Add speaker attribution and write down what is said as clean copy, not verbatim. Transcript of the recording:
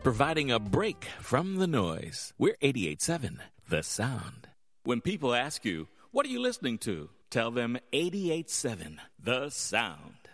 Speaker 1: providing a break from the noise. We're 88.7 The Sound. When people ask you, what are you listening to? Tell them 88.7 The Sound.